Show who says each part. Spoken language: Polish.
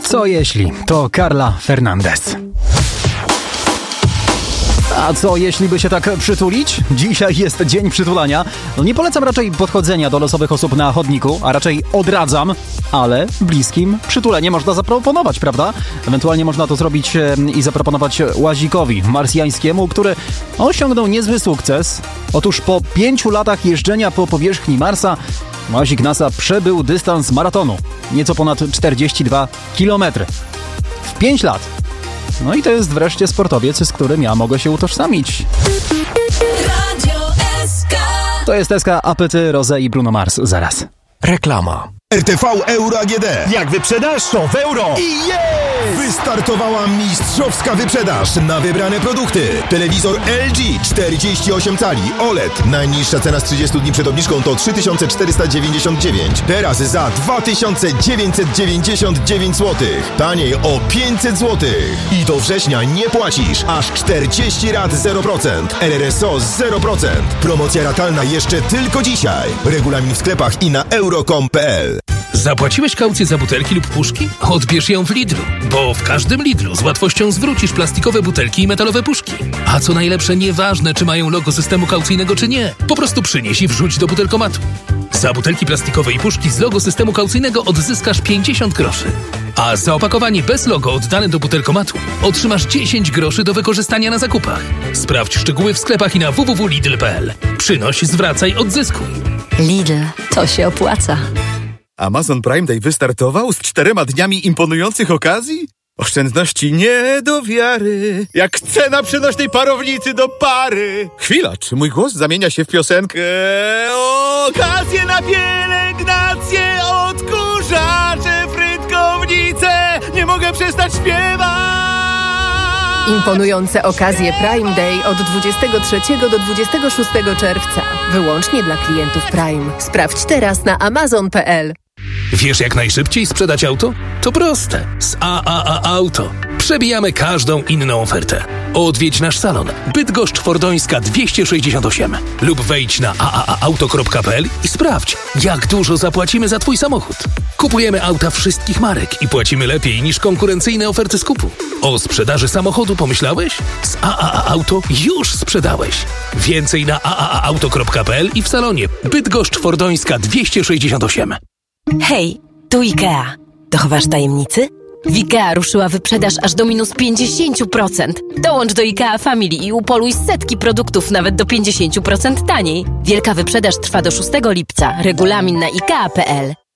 Speaker 1: Co jeśli? To Carla Fernandez. A co jeśli by się tak przytulić? Dzisiaj jest dzień przytulania. Nie polecam raczej podchodzenia do losowych osób na chodniku, a raczej odradzam, ale bliskim przytulenie można zaproponować, prawda? Ewentualnie można to zrobić i zaproponować łazikowi marsjańskiemu, który osiągnął niezły sukces. Otóż po 5 latach jeżdżenia po powierzchni Marsa łazik NASA przebył dystans maratonu. Nieco ponad 42 km. W 5 lat. No i to jest wreszcie sportowiec, z którym ja mogę się utożsamić.
Speaker 2: Radio SK.
Speaker 1: To jest SK, Apety, Rosé i Bruno Mars. Zaraz.
Speaker 3: Reklama.
Speaker 4: RTV Euro AGD.
Speaker 3: Jak wyprzedasz, to w euro.
Speaker 4: I jest! Wystartowała mistrzowska wyprzedaż na wybrane produkty. Telewizor LG 48 cali OLED. Najniższa cena z 30 dni przed obniżką to 3499. Teraz za 2999 zł. Taniej o 500 zł. I do września nie płacisz. Aż 40 rat 0%. RRSO 0%. Promocja ratalna jeszcze tylko dzisiaj. Regulamin w sklepach i na euro.com.pl.
Speaker 5: Zapłaciłeś kaucję za butelki lub puszki? Odbierz ją w Lidlu, bo w każdym Lidlu z łatwością zwrócisz plastikowe butelki i metalowe puszki. A co najlepsze, nieważne czy mają logo systemu kaucyjnego czy nie, po prostu przynieś i wrzuć do butelkomatu. Za butelki plastikowe i puszki z logo systemu kaucyjnego odzyskasz 50 groszy. A za opakowanie bez logo oddane do butelkomatu otrzymasz 10 groszy do wykorzystania na zakupach. Sprawdź szczegóły w sklepach i na www.lidl.pl. Przynoś, zwracaj, odzyskuj.
Speaker 6: Lidl, to się opłaca.
Speaker 7: Amazon Prime Day wystartował z 4 dniami imponujących okazji? Oszczędności nie do wiary, jak cena przenośnej parownicy do pary. Chwila, czy mój głos zamienia się w piosenkę? Okazje na pielęgnację, odkurzacze, frytkownice, nie mogę przestać śpiewać.
Speaker 8: Imponujące okazje Prime Day od 23 do 26 czerwca. Wyłącznie dla klientów Prime. Sprawdź teraz na amazon.pl.
Speaker 5: Wiesz, jak najszybciej sprzedać auto? To proste. Z AAA Auto. Przebijamy każdą inną ofertę. Odwiedź nasz salon Bydgoszcz Fordońska 268 lub wejdź na aaauto.pl i sprawdź, jak dużo zapłacimy za Twój samochód. Kupujemy auta wszystkich marek i płacimy lepiej niż konkurencyjne oferty skupu. O sprzedaży samochodu pomyślałeś? Z AAA Auto już sprzedałeś. Więcej na aaauto.pl i w salonie Bydgoszcz Fordońska 268.
Speaker 6: Hej, tu IKEA. Dochowasz tajemnicy? W IKEA ruszyła wyprzedaż aż do minus 50%. Dołącz do IKEA Family i upoluj setki produktów nawet do 50% taniej. Wielka wyprzedaż trwa do 6 lipca. Regulamin na IKEA.pl.